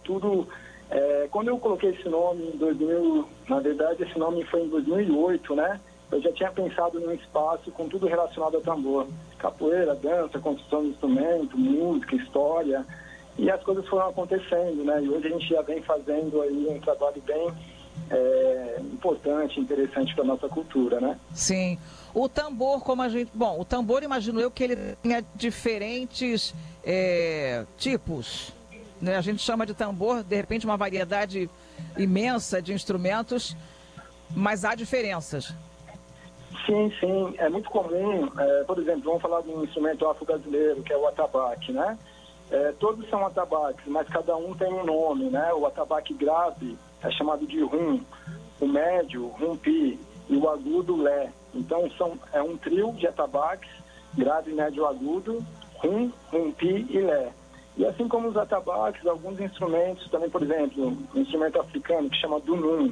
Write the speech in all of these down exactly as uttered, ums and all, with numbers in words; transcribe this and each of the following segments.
tudo... É, quando eu coloquei esse nome em dois mil, na verdade esse nome foi em dois mil e oito, né? Eu já tinha pensado num espaço com tudo relacionado ao tambor. Capoeira, dança, construção de instrumento, música, história. E as coisas foram acontecendo, né? E hoje a gente já vem fazendo aí um trabalho bem é, importante, interessante para a nossa cultura, né? Sim. O tambor, como a gente... Bom, o tambor, imagino eu que ele tenha diferentes é, tipos, né? A gente chama de tambor, de repente, uma variedade imensa de instrumentos, mas há diferenças. Sim, sim. É muito comum, é, por exemplo, vamos falar de um instrumento afro-brasileiro, que é o atabaque, né? É, todos são atabaques, mas cada um tem um nome, né? O atabaque grave é chamado de rum, o médio, rumpi, e o agudo, lé. Então, são, é um trio de atabaques, grave, médio, agudo, rum, rumpi e lé. E assim como os atabaques, alguns instrumentos também, por exemplo, um instrumento africano que chama dunum,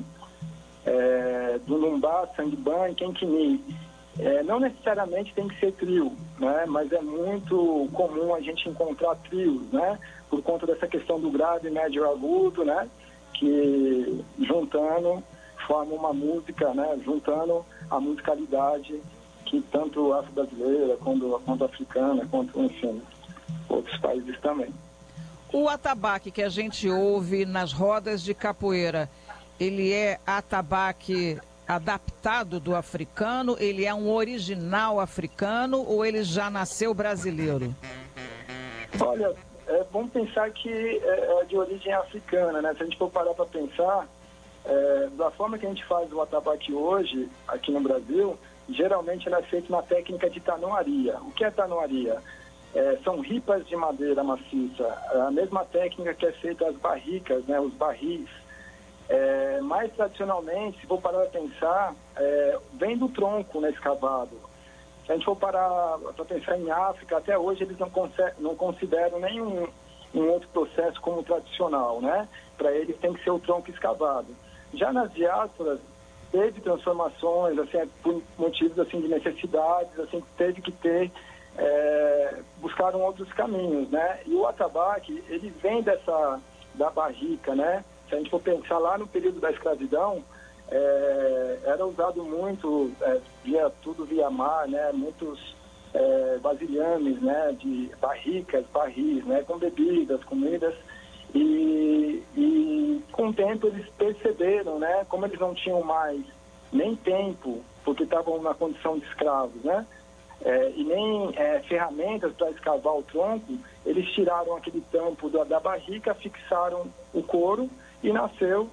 é, dunumbá, sangbã e kenkini. É, não necessariamente tem que ser trio, né? Mas é muito comum a gente encontrar trios, né? Por conta dessa questão do grave, médio e agudo, né? Que juntando formam uma música, né? Juntando a musicalidade que tanto afro-brasileira, quanto, quanto africana, quanto, enfim, outros países também. O atabaque que a gente ouve nas rodas de capoeira, ele é atabaque adaptado do africano? Ele é um original africano ou ele já nasceu brasileiro? Olha, é, vamos pensar que é, é de origem africana, né? Se a gente for parar para pensar, é, da forma que a gente faz o atabaque hoje, aqui no Brasil, geralmente ele é feito na técnica de tanoaria. O que é tanoaria? É, são ripas de madeira maciça, a mesma técnica que é feita as barricas, né? Os barris. É, mais tradicionalmente, se for parar para pensar, é, vem do tronco, né, escavado. Se a gente for parar para pensar em África, até hoje eles não, não consideram nenhum um outro processo como tradicional, né? Para eles tem que ser o tronco escavado. Já nas diásporas, teve transformações, assim, por motivos assim, de necessidades, assim, teve que ter, é, buscaram outros caminhos, né? E o atabaque, ele vem dessa, da barrica, né? Se a gente for pensar lá no período da escravidão, é, era usado muito, é, via, tudo via mar, né? Muitos é, vasilhames, né? De barricas, barris, né? Com bebidas, comidas. E, e com o tempo eles perceberam, né? Como eles não tinham mais nem tempo, porque estavam na condição de escravos, né? É, e nem é, ferramentas para escavar o tronco, eles tiraram aquele tampo da, da barrica, fixaram o couro e nasceu.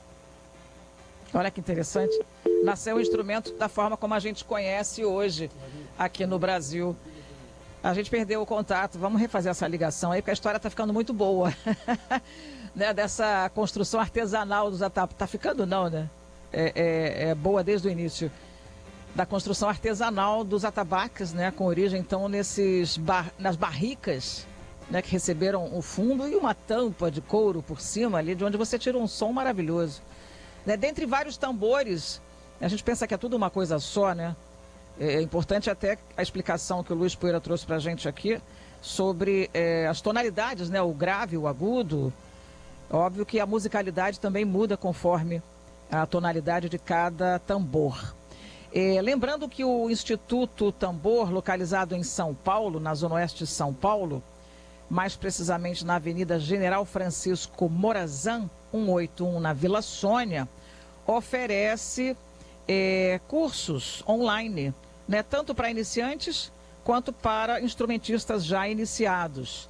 Olha que interessante. Nasceu o instrumento da forma como a gente conhece hoje aqui no Brasil. A gente perdeu o contato. Vamos refazer essa ligação aí, porque a história está ficando muito boa. Né? Dessa construção artesanal dos atabaques. Está ficando não, né? É, é, é boa desde o início. Da construção artesanal dos atabaques, né? Com origem, então, nesses bar... nas barricas, né? Que receberam o fundo e uma tampa de couro por cima ali, de onde você tira um som maravilhoso. Né? Dentre vários tambores, a gente pensa que é tudo uma coisa só, né? É importante até a explicação que o Luiz Poeira trouxe para a gente aqui sobre é, as tonalidades, né? O grave, o agudo. Óbvio que a musicalidade também muda conforme a tonalidade de cada tambor. É, lembrando que o Instituto Tambor, localizado em São Paulo, na zona oeste de São Paulo, mais precisamente na Avenida General Francisco Morazan, cento e oitenta e um, na Vila Sônia, oferece é, cursos online, né, tanto para iniciantes quanto para instrumentistas já iniciados.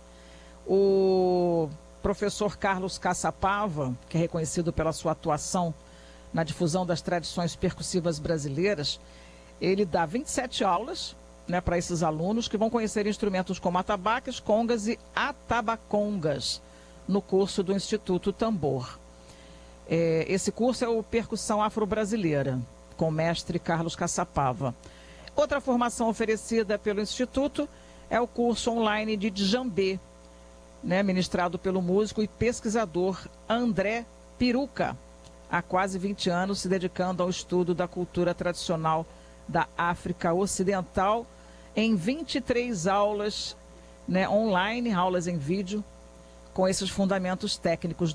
O professor Carlos Caçapava, que é reconhecido pela sua atuação na difusão das tradições percussivas brasileiras, ele dá vinte e sete aulas, né, para esses alunos que vão conhecer instrumentos como atabaques, congas e atabacongas no curso do Instituto Tambor. É, esse curso é o Percussão Afro-Brasileira, com o mestre Carlos Caçapava. Outra formação oferecida pelo Instituto é o curso online de djambê, né, ministrado pelo músico e pesquisador André Piruca, há quase vinte anos se dedicando ao estudo da cultura tradicional da África Ocidental, em vinte e três aulas, né, online, aulas em vídeo, com esses fundamentos técnicos